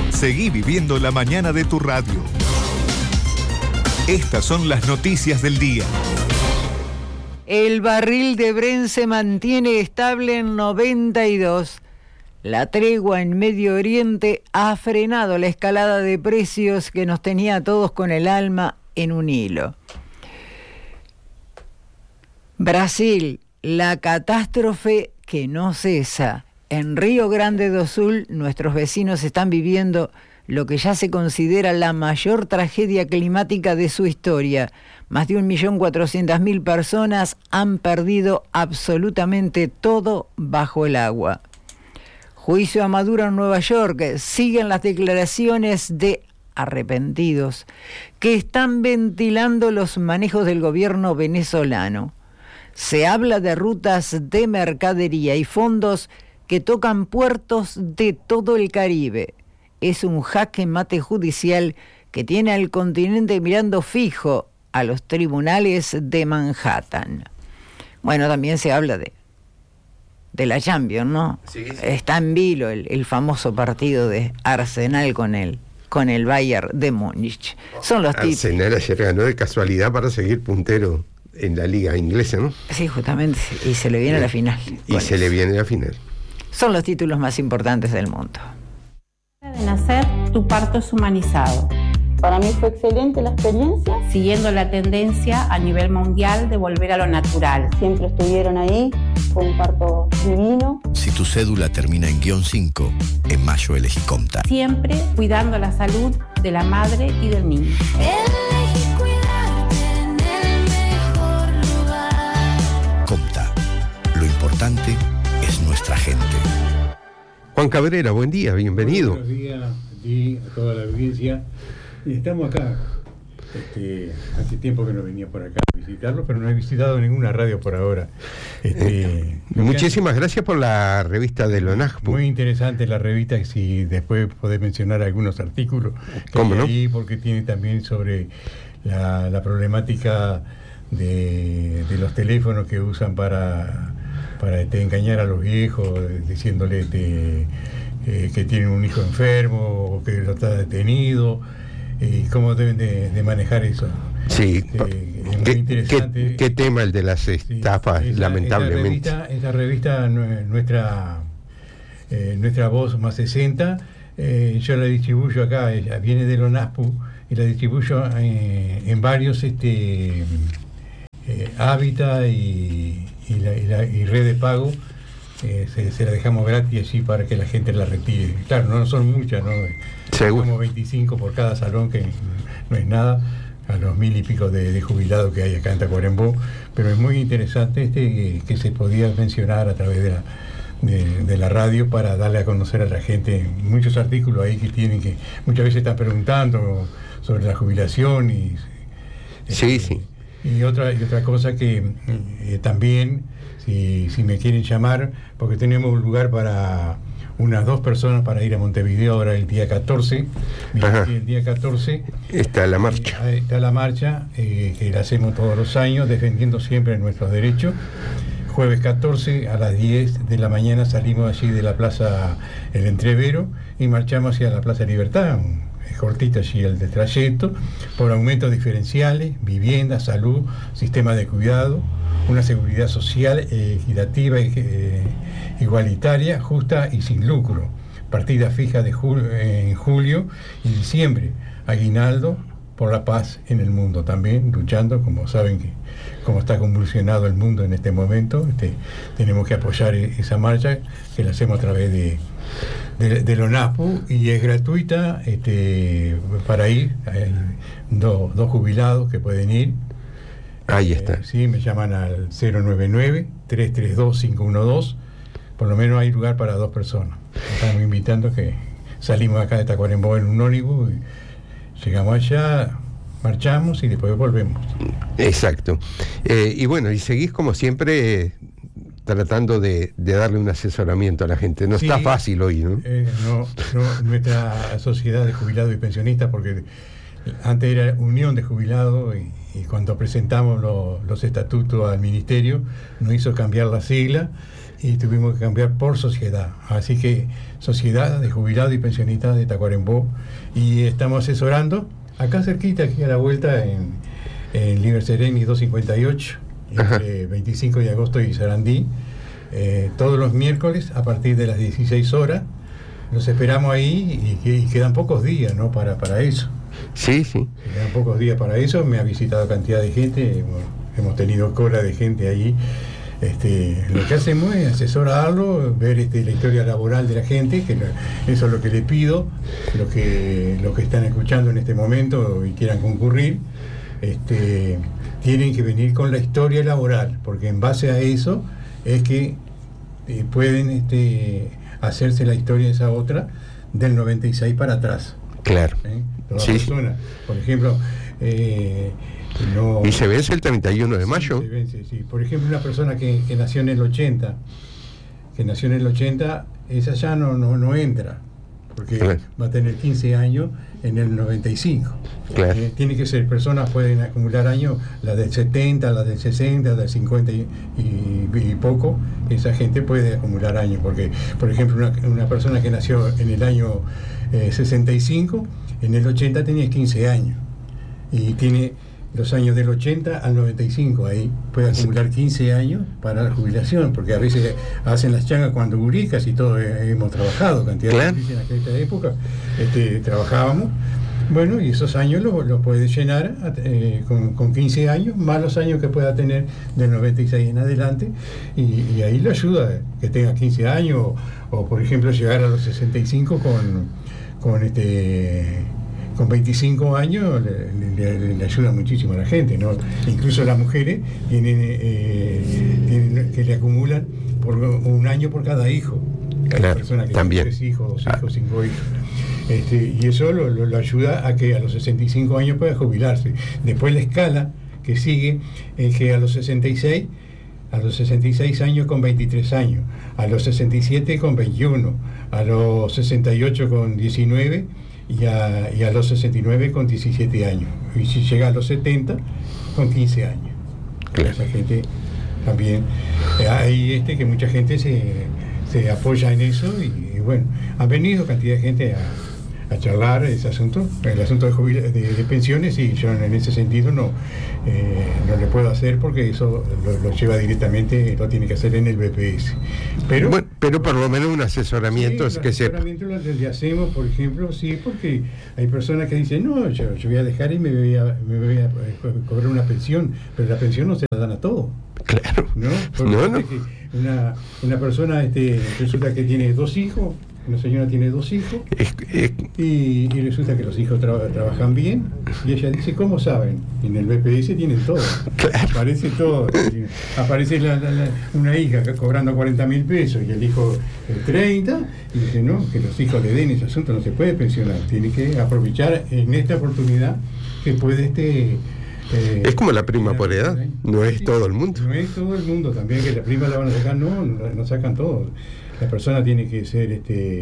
Seguí viviendo la mañana de tu radio. Estas son las noticias del día. El barril de Brent se mantiene estable en 92. La tregua en Medio Oriente ha frenado la escalada de precios que nos tenía a todos con el alma en un hilo. Brasil, la catástrofe que no cesa. En Río Grande do Sul, nuestros vecinos están viviendo lo que ya se considera la mayor tragedia climática de su historia. Más de 1.400.000 personas han perdido absolutamente todo bajo el agua. Juicio a Maduro en Nueva York. Siguen las declaraciones de arrepentidos que están ventilando los manejos del gobierno venezolano. Se habla de rutas de mercadería y fondos que tocan puertos de todo el Caribe. Es un jaque mate judicial que tiene al continente mirando fijo a los tribunales de Manhattan. Bueno, también se habla de la Champions, ¿no? Sí. Está en vilo el famoso partido de Arsenal con el Bayern de Múnich. Son los títulos. Arsenal ayer ganó de casualidad para seguir puntero en la liga inglesa, ¿no? Sí, justamente, y se le viene la final. Le viene la final. Son los títulos más importantes del mundo. De nacer, tu parto es humanizado. Para mí fue excelente la experiencia. Siguiendo la tendencia a nivel mundial de volver a lo natural. Siempre estuvieron ahí, fue un parto divino. Si tu cédula termina en -5, en mayo elegí Comta. Siempre cuidando la salud de la madre y del niño. Elegí cuidarte en el mejor lugar. Comta, lo importante es nuestra gente. Juan Cabrera, buen día, bienvenido. Buenos días a toda la audiencia. Estamos acá. Hace tiempo que no venía por acá a visitarlo, pero no he visitado ninguna radio por ahora. Muchísimas gracias por la revista de Lonajpu. Muy interesante la revista, si después podés mencionar algunos artículos que ¿Cómo hay no? ahí, porque tiene también sobre la problemática de los teléfonos que usan para engañar a los viejos, diciéndole que tienen un hijo enfermo o que lo está detenido, y cómo deben de manejar eso. Sí, es muy interesante. ¿Qué tema el de las estafas, lamentablemente? Esa revista nuestra Voz más 60, yo la distribuyo acá, ella viene de Lonajpu y la distribuyo en varios hábitat y red de pago. Se la dejamos gratis allí para que la gente la retire. Claro, no son muchas, ¿no? Seguro. Como 25 por cada salón, que no es nada, a los 1.000 y pico de jubilados que hay acá en Tacuarembó, pero es muy interesante que se podía mencionar a través de la radio para darle a conocer a la gente muchos artículos ahí que tienen, que muchas veces están preguntando sobre la jubilación y sí. Y otra cosa que también, si me quieren llamar, porque tenemos un lugar para unas 2 personas para ir a Montevideo ahora el día 14. El día 14 está la marcha. Está la marcha, que la hacemos todos los años, defendiendo siempre nuestros derechos. Jueves 14 a las 10 de la mañana salimos allí de la Plaza El Entrevero y marchamos hacia la Plaza Libertad. Es cortito allí el de trayecto, por aumentos diferenciales, vivienda, salud, sistema de cuidado, una seguridad social equitativa, igualitaria, justa y sin lucro. Partida fija en julio y diciembre. Aguinaldo por la paz en el mundo también, luchando, como saben que como está convulsionado el mundo en este momento, tenemos que apoyar esa marcha, que la hacemos a través de Lonajpu, y es gratuita para ir. Hay dos jubilados que pueden ir. Ahí está. Sí, me llaman al 099-332-512. Por lo menos hay lugar para 2 personas. Estamos invitando, que salimos acá de Tacuarembó en un ónibus, y llegamos allá, marchamos y después volvemos. Exacto. Y bueno, y seguís como siempre tratando de darle un asesoramiento a la gente. No está fácil hoy, ¿no? No, nuestra sociedad de jubilados y pensionistas, porque antes era Unión de Jubilados, y cuando presentamos los estatutos al ministerio nos hizo cambiar la sigla, y tuvimos que cambiar por sociedad. Así que Sociedad de Jubilados y Pensionistas de Tacuarembó, y estamos asesorando acá cerquita, aquí a la vuelta en Liber Sereni 258, entre 25 de agosto y Sarandí, todos los miércoles a partir de las 16 horas. Los esperamos ahí y quedan pocos días, ¿no? para eso. Sí. Quedan pocos días para eso. Me ha visitado cantidad de gente, hemos tenido cola de gente ahí. Lo que hacemos es asesorarlo, ver la historia laboral de la gente, que eso es lo que le pido, lo que están escuchando en este momento y quieran concurrir, tienen que venir con la historia laboral, porque en base a eso es que pueden hacerse la historia esa otra del 96 para atrás. Claro. Toda persona, por ejemplo, y se vence el 31 de mayo. Se vence, sí. Por ejemplo, una persona que nació en el 80, esa ya no entra, porque va a tener 15 años en el 95. Claro. Tiene que ser, personas pueden acumular años, la del 70, la del 60, la del 50 y poco, esa gente puede acumular años, porque, por ejemplo, una persona que nació en el año 65, en el 80 tenía 15 años, y tiene los años del 80 al 95, ahí puede acumular 15 años para la jubilación, porque a veces hacen las changas cuando guricas y todos hemos trabajado, cantidad de gente en aquella época, trabajábamos, bueno, y esos años los puede llenar con 15 años, más los años que pueda tener del 96 en adelante, y ahí le ayuda que tenga 15 años, o por ejemplo llegar a los 65 con 25 años le ayuda muchísimo a la gente, ¿no? Incluso las mujeres tienen que le acumulan por un año por cada hijo. Hay personas que tienen 3 hijos, 2 hijos, 5 hijos. Y eso lo ayuda a que a los 65 años pueda jubilarse. Después la escala que sigue es que a los 66 años con 23 años, a los 67 con 21, a los 68 con 19 y a los 69 con 17 años. Y si llega a los 70 con 15 años. Claro. Esa gente también, hay que mucha gente se apoya en eso y bueno, ha venido cantidad de gente a charlar ese asunto, el asunto de pensiones, y yo en ese sentido no le puedo hacer, porque eso lo lleva directamente, lo tiene que hacer en el BPS. Pero por lo menos un asesoramiento, sí, que asesoramiento le hacemos, por ejemplo, sí, porque hay personas que dicen, no, yo voy a dejar y me voy a cobrar una pensión, pero la pensión no se la dan a todos. Claro. ¿No? Porque una persona resulta que tiene 2 hijos, una señora tiene 2 hijos, y resulta que los hijos trabajan bien, y ella dice, ¿cómo saben? En el BPS tienen todo. Claro. Aparece todo. Aparece una hija cobrando 40.000 pesos y el hijo 30, y dice, no, que los hijos le den ese asunto, no se puede pensionar, tiene que aprovechar en esta oportunidad que puede es como la prima por edad, no es todo el mundo. No es todo el mundo, también que la prima la van a sacar, no sacan todo. La persona tiene que ser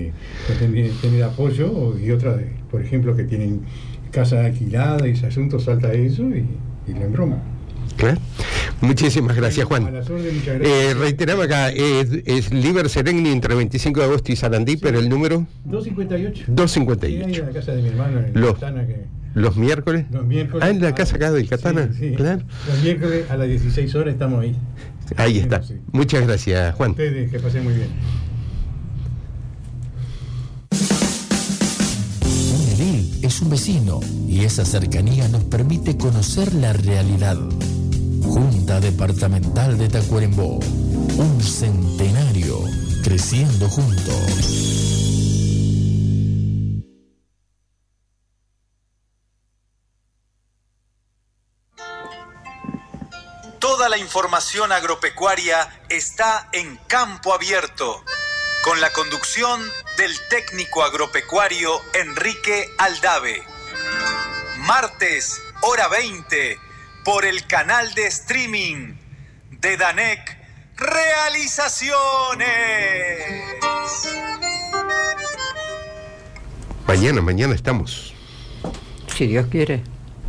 tener apoyo, y otras, por ejemplo, que tienen casa alquilada y ese asunto, salta eso y la embroma. Claro. Muchísimas gracias, Juan. A las órdenes, muchas gracias. Reiteramos acá, es Liber Sereni entre 25 de agosto y Sarandí, sí. Pero el número 258. 258. Sí, ahí en la casa de mi hermano en Catana, ¿Los miércoles? Los miércoles. En la casa acá del Catana. Sí. Claro. Los miércoles a las 16 horas estamos ahí. Ahí está. Sí. Muchas gracias, Juan. Ustedes, que pasen muy bien. Un edil es un vecino, y esa cercanía nos permite conocer la realidad. Junta Departamental de Tacuarembó, un centenario creciendo juntos. Toda la información agropecuaria está en Campo Abierto, con la conducción del técnico agropecuario Enrique Aldave. Martes, hora 20, por el canal de streaming de DANEC Realizaciones. Mañana estamos. Si Dios quiere.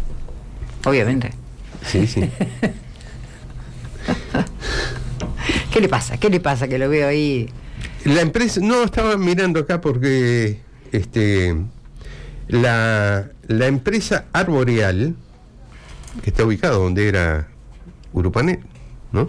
Obviamente. Sí. ¿Qué le pasa? ¿Qué le pasa que lo veo ahí? La empresa, no, estaba mirando acá porque la empresa Arboreal, que está ubicada donde era Urupanel, ¿no?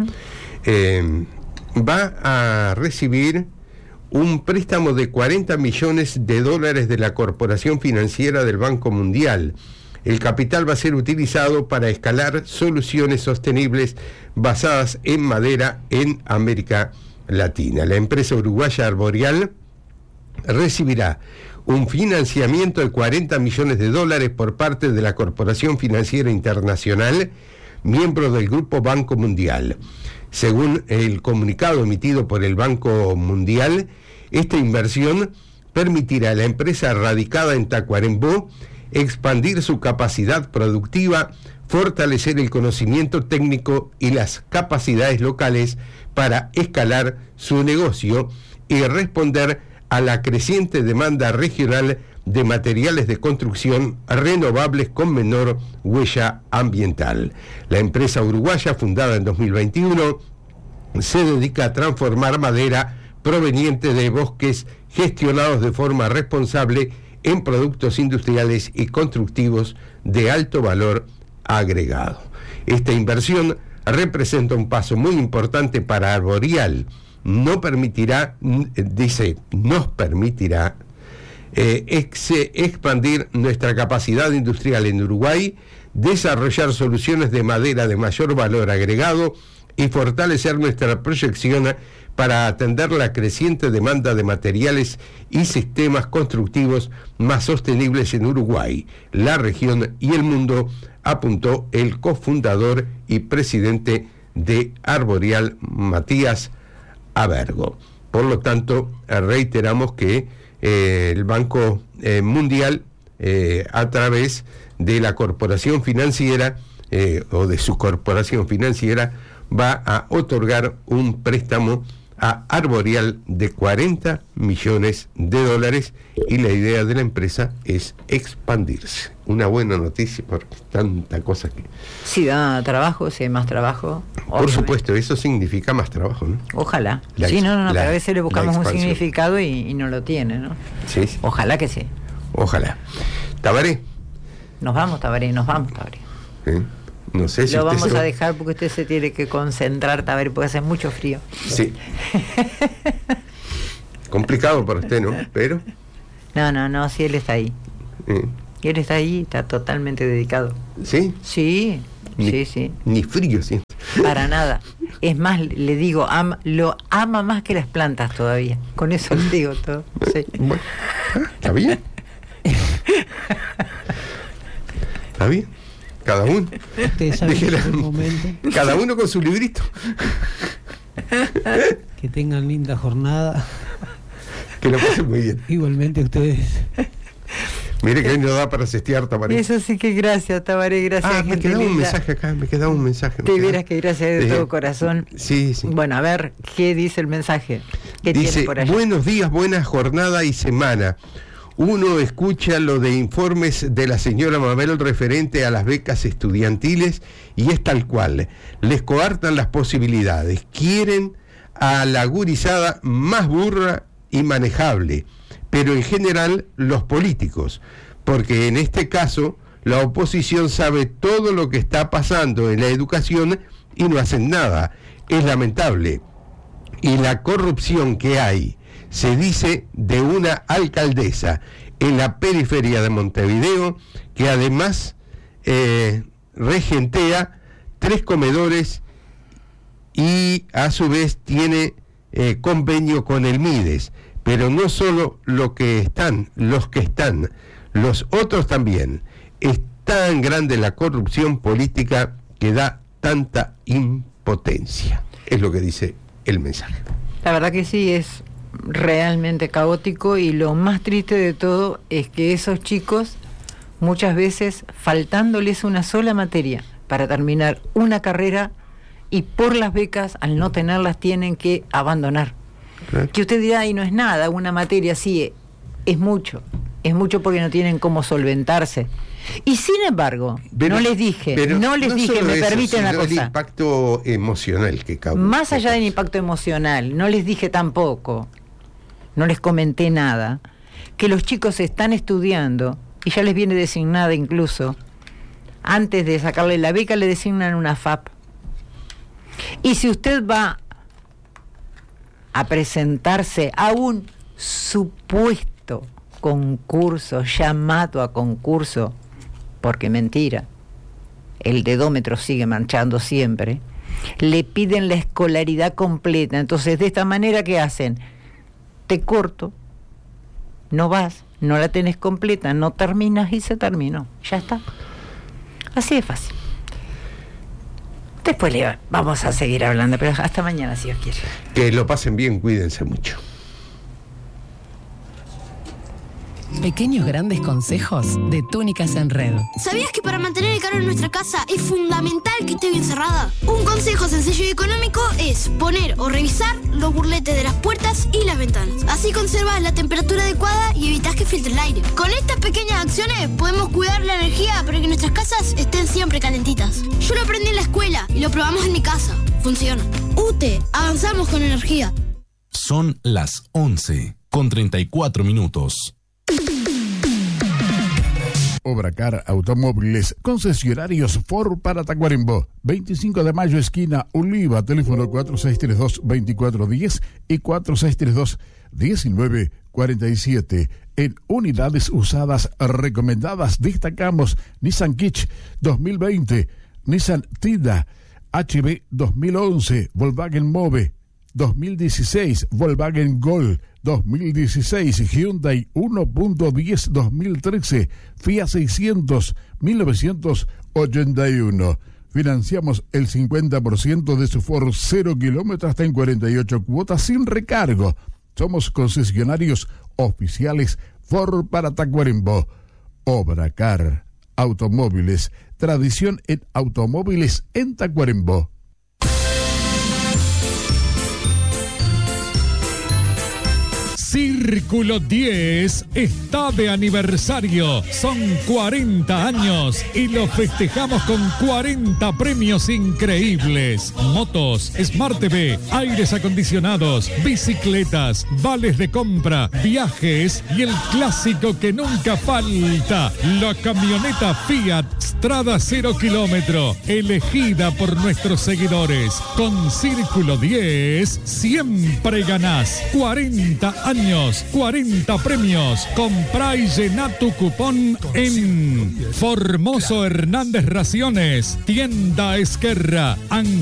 Va a recibir un préstamo de $40 millones de la Corporación Financiera del Banco Mundial. El capital va a ser utilizado para escalar soluciones sostenibles basadas en madera en América Latina. La empresa uruguaya Arboreal recibirá un financiamiento de $40 millones por parte de la Corporación Financiera Internacional, miembro del Grupo Banco Mundial. Según el comunicado emitido por el Banco Mundial, esta inversión permitirá a la empresa radicada en Tacuarembó expandir su capacidad productiva, fortalecer el conocimiento técnico y las capacidades locales para escalar su negocio y responder a la creciente demanda regional de materiales de construcción renovables con menor huella ambiental. La empresa uruguaya, fundada en 2021, se dedica a transformar madera proveniente de bosques gestionados de forma responsable en productos industriales y constructivos de alto valor agregado. Esta inversión representa un paso muy importante para Arboreal. Nos permitirá expandir nuestra capacidad industrial en Uruguay, desarrollar soluciones de madera de mayor valor agregado y fortalecer nuestra proyección para atender la creciente demanda de materiales y sistemas constructivos más sostenibles en Uruguay, la región y el mundo, apuntó el cofundador y presidente de Arboreal, Matías Abergo. Por lo tanto, reiteramos que el Banco Mundial, a través de la corporación financiera o de su corporación financiera, va a otorgar un préstamo a Arboreal de $40 millones y la idea de la empresa es expandirse. Una buena noticia porque tanta cosa que... Si da trabajo, si hay más trabajo. Por supuesto, eso significa más trabajo, ¿no? Ojalá. Sí, no, pero a veces le buscamos un significado y no lo tiene, ¿no? Sí. Ojalá que sí. Ojalá. Tabaré. Nos vamos, Tabaré. No sé si lo vamos a dejar porque usted se tiene que concentrar, Tabaré, porque hace mucho frío. Sí. Complicado para usted, ¿no? Pero... No, sí, él está ahí. Él está ahí, está totalmente dedicado. ¿Sí? Sí. Ni frío, sí. Para nada. Es más, le digo, lo ama más que las plantas todavía. Con eso le digo todo. Sí. Bueno, ¿está bien? ¿Está bien? Cada uno. Cada uno con su librito. Que tengan linda jornada. Que lo pasen muy bien. Igualmente ustedes. Mire que hoy no da para cestear, Tabaré. Eso sí que gracias, Tabaré, gracias. Me quedaba un mensaje acá, Te vieras que gracias de todo corazón. Sí. Bueno, a ver, ¿qué dice el mensaje? ¿Qué dice, tiene por allá? Buenos días, buena jornada y semana. Uno escucha lo de informes de la señora Mabel referente a las becas estudiantiles y es tal cual. Les coartan las posibilidades. Quieren a la gurizada más burra y manejable, pero en general los políticos, porque en este caso la oposición sabe todo lo que está pasando en la educación y no hacen nada. Es lamentable. Y la corrupción que hay, se dice de una alcaldesa en la periferia de Montevideo, que además regentea 3 comedores y a su vez tiene convenio con el Mides. Pero no solo los que están, los otros también. Es tan grande la corrupción política que da tanta impotencia. Es lo que dice el mensaje. La verdad que sí, es realmente caótico y lo más triste de todo es que esos chicos, muchas veces faltándoles una sola materia para terminar una carrera y por las becas, al no tenerlas, tienen que abandonar. Claro. Que usted dirá, y no es nada, una materia sí es mucho, es mucho porque no tienen cómo solventarse. Y sin embargo, Pero- no les dije, pero me solo permiten una sino el cosa. impacto emocional que causa. Más allá del impacto emocional, no les dije tampoco, no les comenté nada, que los chicos están estudiando, y ya les viene designada incluso, antes de sacarle la beca le designan una FAP. Y si usted va a presentarse a un supuesto concurso, llamado a concurso, porque mentira, el dedómetro sigue marchando siempre, le piden la escolaridad completa. Entonces, de esta manera, ¿qué hacen? Te corto, no vas, no la tenés completa, no terminas y se terminó. Ya está. Así de fácil. Después vamos a seguir hablando, pero hasta mañana, si Dios quiere. Que lo pasen bien, cuídense mucho. Pequeños grandes consejos de Túnicas en Red. ¿Sabías que para mantener el calor en nuestra casa es fundamental que esté bien cerrada? Un consejo sencillo y económico es poner o revisar los burletes de las puertas y las ventanas. Así conservas la temperatura adecuada y evitas que filtre el aire. Con estas pequeñas acciones podemos cuidar la energía para que nuestras casas estén siempre calentitas. Yo lo aprendí en la escuela y lo probamos en mi casa. Funciona. UTE, avanzamos con energía. Son las 11:34. Obracar Automóviles, concesionarios Ford para Tacuarembó. 25 de mayo, esquina Oliva, teléfono 4632-2410 y 4632-1947. En unidades usadas recomendadas destacamos Nissan Kitsch 2020, Nissan Tida, HB 2011, Volkswagen Move 2016, Volkswagen Gol 2016, Hyundai 1.10 2013, Fiat 600 1981. Financiamos el 50% de su Ford 0 kilómetros hasta en 48 cuotas sin recargo. Somos concesionarios oficiales Ford para Tacuarembó. Obracar Automóviles, tradición en automóviles en Tacuarembó. Círculo 10 está de aniversario. Son 40 años y lo festejamos con 40 premios increíbles. Motos, Smart TV, aires acondicionados, bicicletas, vales de compra, viajes y el clásico que nunca falta, la camioneta Fiat Strada 0 kilómetro, elegida por nuestros seguidores. Con Círculo 10 siempre ganás. 40 años. 40 premios. Comprá y llená tu cupón en Formoso Hernández Raciones, Tienda Esquerra,